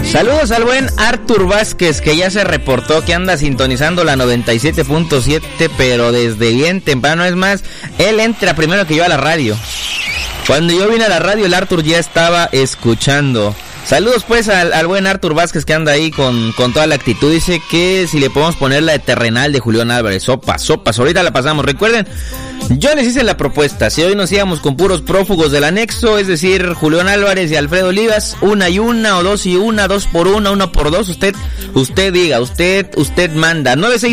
Saludos al buen Artur Vázquez, que ya se reportó que anda sintonizando la 97.7, pero desde bien temprano. Es más, él entra primero que yo a la radio. Cuando yo vine a la radio, el Artur ya estaba escuchando. Saludos pues al buen Artur Vázquez, que anda ahí con toda la actitud. Dice que si le podemos poner la de Terrenal de Julián Álvarez. Sopas, ahorita la pasamos. Recuerden, yo les hice la propuesta. Si hoy nos íbamos con puros prófugos del anexo, es decir, Julián Álvarez y Alfredo Olivas, 1 y 1, o 2 y 1, 2 por 1, 1 por 2, usted diga, usted manda.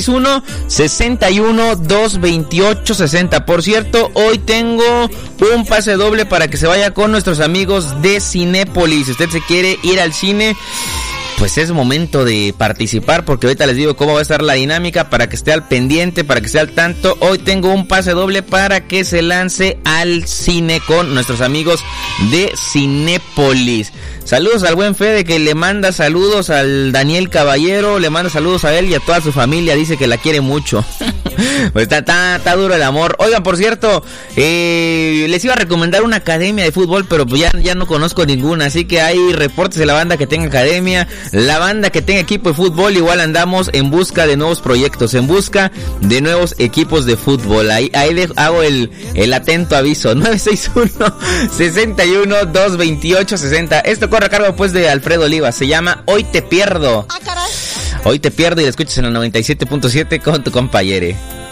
961-61-228-60. Por cierto, hoy tengo un pase doble para que se vaya con nuestros amigos de Cinépolis. Si usted se quiere ir al cine, pues es momento de participar, porque ahorita les digo cómo va a estar la dinámica para que esté al pendiente, para que esté al tanto. Hoy tengo un pase doble para que se lance al cine con nuestros amigos de Cinépolis. Saludos al buen Fede, que le manda saludos al Daniel Caballero, le manda saludos a él y a toda su familia, dice que la quiere mucho. Pues está duro el amor. Oigan, por cierto, les iba a recomendar una academia de fútbol, pero pues ya no conozco ninguna, así que hay reportes de la banda que tenga academia, la banda que tenga equipo de fútbol. Igual andamos en busca de nuevos proyectos, en busca de nuevos equipos de fútbol. Ahí hago el atento aviso. 961-61-228-60. Esto corre a cargo pues de Alfredo Olivas, se llama Hoy Te Pierdo. Hoy Te Pierdo, y la escuchas en el 97.7 con tu compañere.